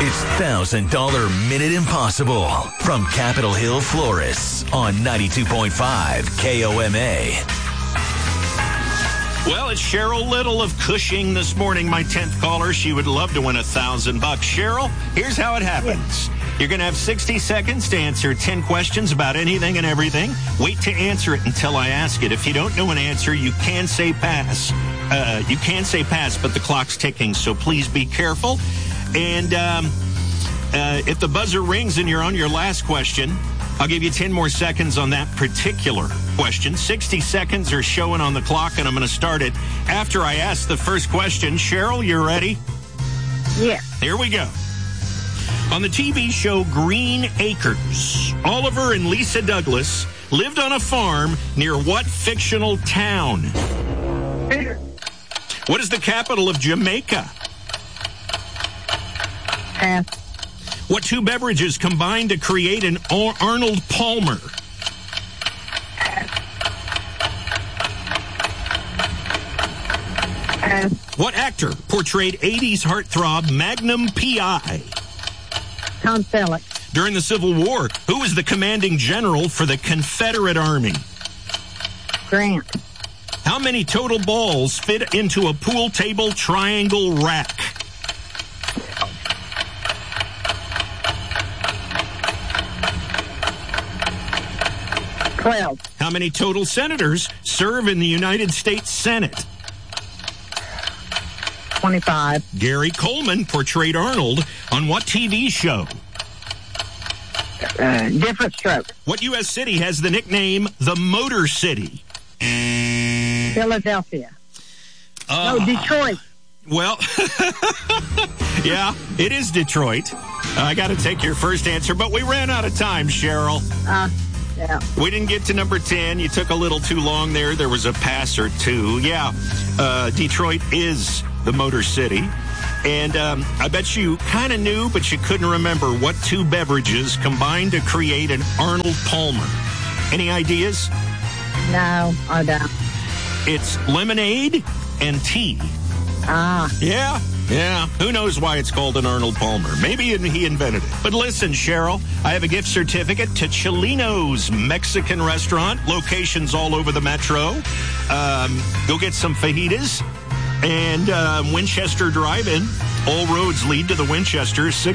It's $1,000 Minute Impossible from Capitol Hill Florists on 92.5 KOMA. Well, it's Cheryl Little of Cushing this morning, my 10th caller. She would love to win $1,000. Cheryl, here's how it happens. You're going to have 60 seconds to answer 10 questions about anything and everything. Wait to answer it until I ask it. If you don't know an answer, you can say pass. But the clock's ticking, so please be careful. And if the buzzer rings and you're on your last question, I'll give you 10 more seconds on that particular question. 60 seconds are showing on the clock, and I'm going to start it after I ask the first question. Cheryl, you ready? Yeah. Here we go. On the TV show Green Acres, Oliver and Lisa Douglas lived on a farm near what fictional town? What is the capital of Jamaica? Pass. What two beverages combine to create an Arnold Palmer? Pass. What actor portrayed 80s heartthrob Magnum P.I.? Tom Selleck. During the Civil War, who was the commanding general for the Confederate Army? Grant. How many total balls fit into a pool table triangle rack? Twelve. How many total senators serve in the United States Senate? 25. Gary Coleman portrayed Arnold on what TV show? Different stroke. What U.S. city has the nickname the Motor City? Philadelphia. No, Detroit. Well, yeah, it is Detroit. I got to take your first answer, but we ran out of time, Cheryl. Yeah. We didn't get to number 10. You took a little too long there. There was a pass or two. Yeah, Detroit is the Motor City. And I bet you kind of knew, but you couldn't remember what two beverages combined to create an Arnold Palmer. Any ideas? No, I don't. It's lemonade and tea. Yeah. Who knows why it's called an Arnold Palmer? Maybe he invented it. But listen, Cheryl, I have a gift certificate to Chilino's Mexican restaurant. Locations all over the metro. Go get some fajitas. And Winchester Drive-In. All roads lead to the Winchester.